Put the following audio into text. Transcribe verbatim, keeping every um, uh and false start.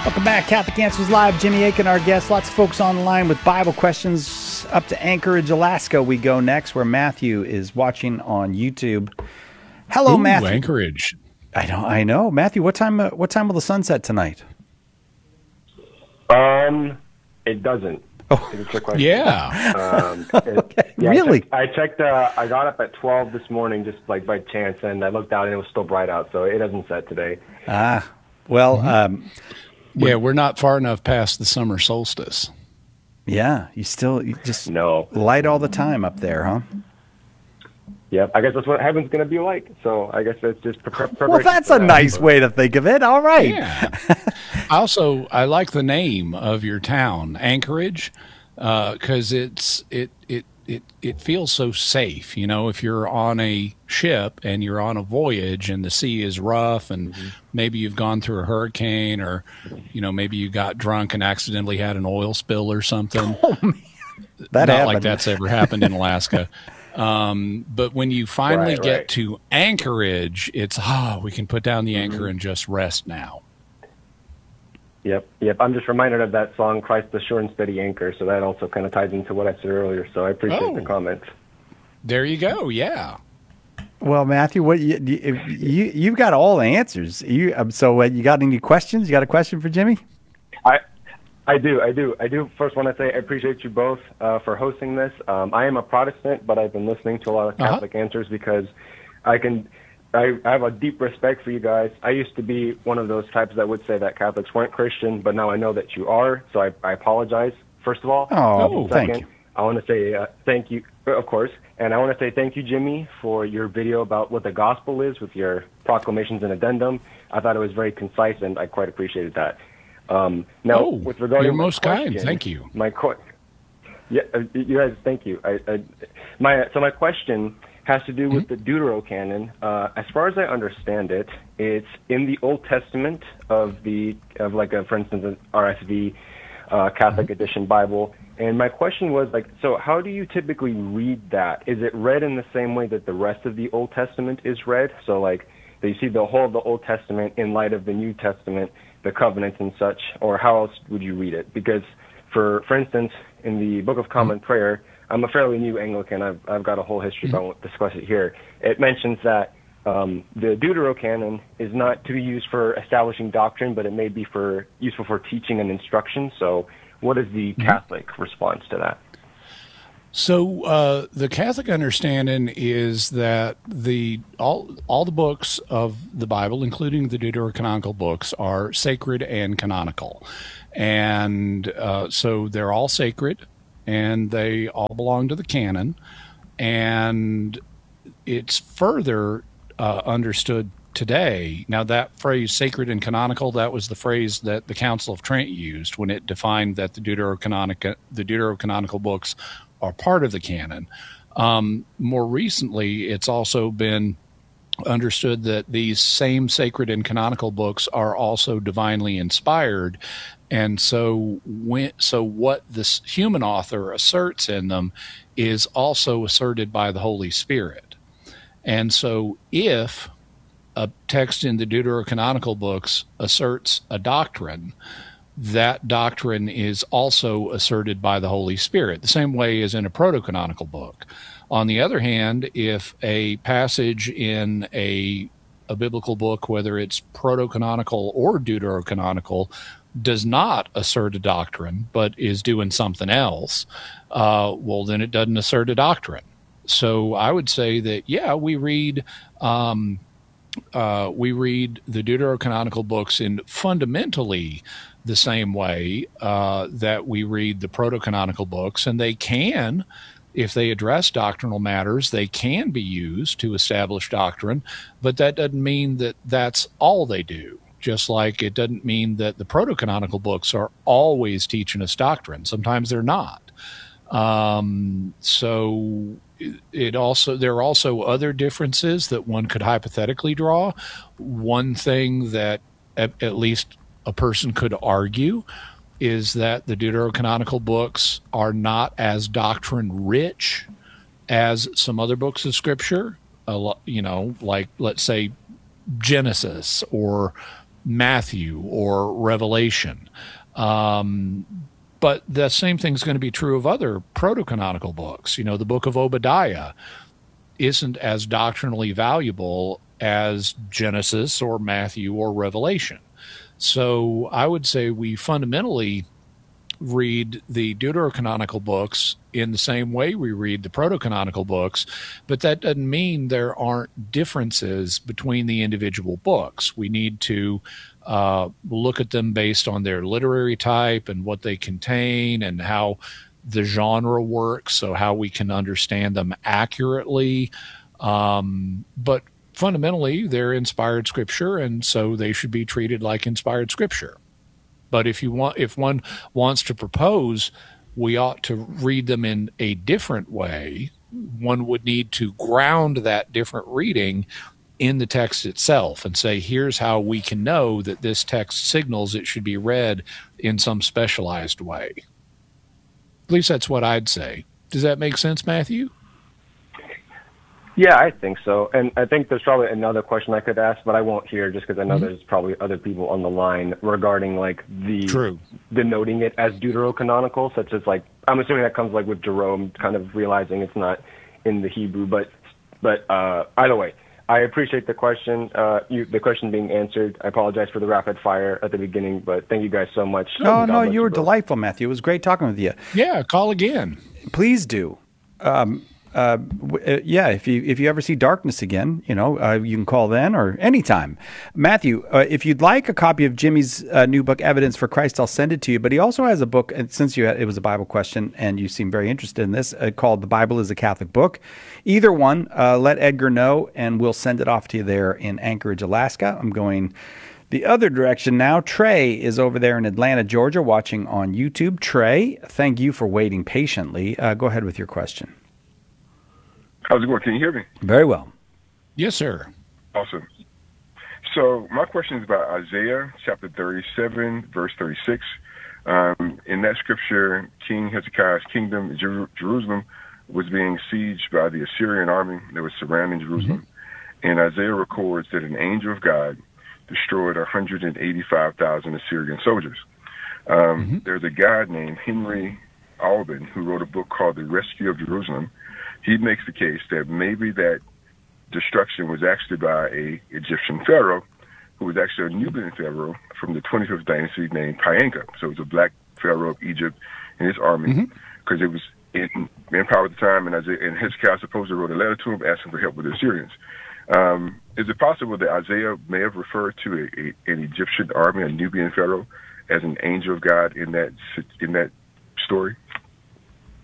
Welcome back, Catholic Answers Live. Jimmy Akin, our guest. Lots of folks on the line with Bible questions. Up to Anchorage, Alaska we go next, where Matthew is watching on YouTube. Hello, Ooh, Matthew. Anchorage. I don't. I know, Matthew. What time? Uh, what time will the sun set tonight? Um, it doesn't. Oh, it's a trick question. Yeah. Um, it, okay. yeah, Really? I checked. I, checked uh, I got up at twelve this morning, just like by chance, and I looked out and it was still bright out, so it doesn't set today. Ah, well. Mm-hmm. Um, yeah, we're not far enough past the summer solstice. Yeah, you still you just no light all the time up there, huh? Yep, I guess that's what heaven's going to be like. So I guess it's just pre- preparation. Well, that's a that. nice way to think of it. All right. Yeah. Also, I like the name of your town, Anchorage, because uh, it's it it it it feels so safe. You know, if you're on a ship and you're on a voyage and the sea is rough, and mm-hmm. maybe you've gone through a hurricane, or you know, maybe you got drunk and accidentally had an oil spill or something. Oh man, that Not happened. like that's ever happened in Alaska. Um, but when you finally right, get right. to Anchorage, it's, oh, we can put down the anchor mm-hmm. and just rest now. Yep, yep. I'm just reminded of that song, Christ the Sure and Steady Anchor, so that also kind of ties into what I said earlier, so I appreciate oh. the comments. There you go, yeah. Well, Matthew, what you you you've got all the answers. You um, so uh, you got any questions? You got a question for Jimmy? I I do, I do, I do. First, want to say I appreciate you both uh, for hosting this. Um, I am a Protestant, but I've been listening to a lot of Catholic uh-huh. answers because I can. I, I have a deep respect for you guys. I used to be one of those types that would say that Catholics weren't Christian, but now I know that you are. So I, I apologize. First of all, oh, second, thank you. I want to say uh, thank you, of course, and I want to say thank you, Jimmy, for your video about what the gospel is with your proclamations and addendum. I thought it was very concise, and I quite appreciated that. Um, now, oh, with regard you're to my most question, kind. Thank you. My qu- yeah, uh, you guys, thank you. I, I, my so my question has to do with mm-hmm. the Deuterocanon. Uh, as far as I understand it, it's in the Old Testament of the of like a, for instance, an R S V uh, Catholic mm-hmm. edition Bible. And my question was like, so how do you typically read that? Is it read in the same way that the rest of the Old Testament is read? So like, do you see the whole of the Old Testament in light of the New Testament, the covenants and such, or how else would you read it? Because, for for instance, in the Book of Common mm-hmm. Prayer, I'm a fairly new Anglican. I've I've got a whole history, mm-hmm. but I won't discuss it here. It mentions that um, the Deuterocanon is not to be used for establishing doctrine, but it may be for useful for teaching and instruction. So, what is the mm-hmm. Catholic response to that? So uh, the Catholic understanding is that the all all the books of the Bible, including the Deuterocanonical books, are sacred and canonical, and uh, so they're all sacred, and they all belong to the canon, and it's further uh, understood today. Now, that phrase, sacred and canonical, that was the phrase that the Council of Trent used when it defined that the Deuterocanonical the Deuterocanonical books are part of the canon. Um, more recently, it's also been understood that these same sacred and canonical books are also divinely inspired. And so when, so what this human author asserts in them is also asserted by the Holy Spirit. And so if a text in the Deuterocanonical books asserts a doctrine, that doctrine is also asserted by the Holy Spirit, the same way as in a proto-canonical book. On the other hand, if a passage in a, a biblical book, whether it's proto-canonical or deuterocanonical, does not assert a doctrine, but is doing something else, uh, well, then it doesn't assert a doctrine. So I would say that, yeah, we read... Um, Uh, we read the Deuterocanonical books in fundamentally the same way uh, that we read the proto-canonical books, and they can, if they address doctrinal matters, they can be used to establish doctrine, but that doesn't mean that that's all they do. Just like it doesn't mean that the proto-canonical books are always teaching us doctrine. Sometimes they're not. Um, so it also, there are also other differences that one could hypothetically draw. One thing that at, at least a person could argue is that the Deuterocanonical books are not as doctrine rich as some other books of Scripture. A lot, you know, like let's say Genesis or Matthew or Revelation. Um, but the same thing's going to be true of other proto-canonical books. You know, the book of Obadiah isn't as doctrinally valuable as Genesis or Matthew or Revelation. So I would say we fundamentally read the deuterocanonical books in the same way we read the proto-canonical books, but that doesn't mean there aren't differences between the individual books. We need to uh, look at them based on their literary type and what they contain and how the genre works, so how we can understand them accurately. Um, but fundamentally, they're inspired scripture, and so they should be treated like inspired scripture. But if you want, if one wants to propose we ought to read them in a different way, one would need to ground that different reading in the text itself and say, here's how we can know that this text signals it should be read in some specialized way. At least that's what I'd say. Does that make sense, Matthew? Yeah, I think so. And I think there's probably another question I could ask, but I won't here just because I know mm-hmm. there's probably other people on the line regarding like the True. denoting it as deuterocanonical, such as like, I'm assuming that comes like with Jerome kind of realizing it's not in the Hebrew, but but uh, either way, I appreciate the question, uh, you, the question being answered. I apologize for the rapid fire at the beginning, but thank you guys so much. No, no, you were delightful, Matthew. It was great talking with you. Yeah, call again. Please do. Um, Uh, yeah, if you if you ever see darkness again, you know, uh, you can call then or anytime. Matthew, uh, if you'd like a copy of Jimmy's uh, new book, Evidence for Christ, I'll send it to you. But he also has a book, and since you had, it was a Bible question, and you seem very interested in this, uh, called The Bible is a Catholic Book. Either one, uh, let Edgar know, and we'll send it off to you there in Anchorage, Alaska. I'm going the other direction now. Trey is over there in Atlanta, Georgia, watching on YouTube. Trey, thank you for waiting patiently. Uh, go ahead with your question. How's it going? Can you hear me? Very well. Yes, sir. Awesome. So my question is about Isaiah chapter thirty-seven, verse thirty-six. Um, in that scripture, King Hezekiah's kingdom, Jer- Jerusalem, was being sieged by the Assyrian army that was surrounding Jerusalem. Mm-hmm. And Isaiah records that an angel of God destroyed one hundred eighty-five thousand Assyrian soldiers. Um, mm-hmm. There's a guy named Henry Alban who wrote a book called The Rescue of Jerusalem. He makes the case that maybe that destruction was actually by a Egyptian pharaoh who was actually a Nubian pharaoh from the twenty-fifth dynasty named Pianka. So it was a black pharaoh of Egypt and his army because mm-hmm. it was in, in power at the time, and, Isaiah, and Hezekiah supposedly wrote a letter to him asking for help with the Assyrians. Um, is it possible that Isaiah may have referred to a, a, an Egyptian army, a Nubian pharaoh, as an angel of God in that in that story?